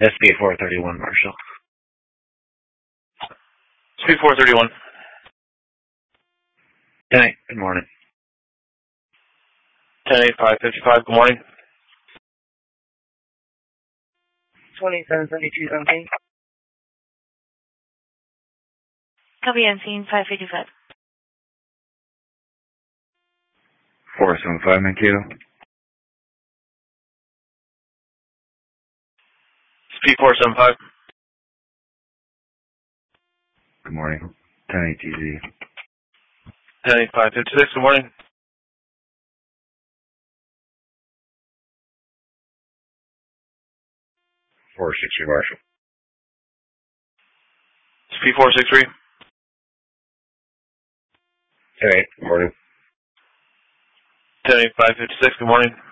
SP 431, Marshall. SP 431. 10-8, good morning. 10-8, 555, good morning. 2772, something. Copy and scene 555. 475, Mankato. SP 475. Good morning. 10-8 TZ. 10-8, 556, good morning. 463, Marshall. SP 463. 10-8, good morning. 10-8, 556, good morning.